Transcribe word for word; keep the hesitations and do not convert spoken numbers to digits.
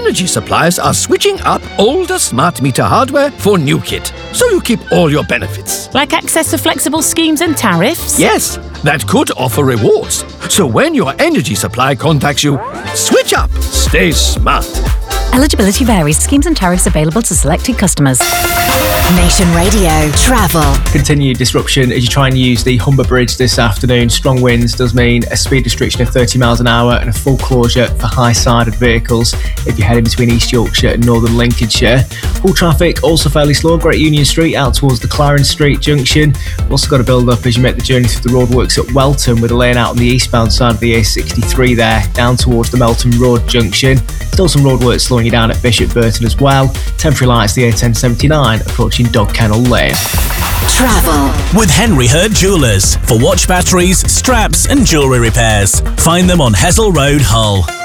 energy suppliers are switching up older smart meter hardware for new kit, so you keep all your benefits. Like access to flexible schemes and tariffs? Yes, that could offer rewards. So when your energy supply contacts you, switch up. Stay smart. Eligibility varies. Schemes and tariffs available to selected customers. Nation Radio Travel. Continued disruption as you try and use the Humber Bridge this afternoon. Strong winds does mean a speed restriction of thirty miles an hour and a full closure for high-sided vehicles if you're heading between East Yorkshire and Northern Lincolnshire. Full traffic also fairly slow. Great Union Street out towards the Clarence Street junction. We've also got to build up as you make the journey through the roadworks at Welton with a lane out on the eastbound side of the A sixty-three there, down towards the Melton Road junction. Still some roadworks slowing you down at Bishop Burton as well. Temporary lights the A ten seventy-nine approaching Dog Kennel Lane. Travel with Henry Hurd Jewellers for watch batteries, straps and jewellery repairs. Find them on Hessel Road, Hull.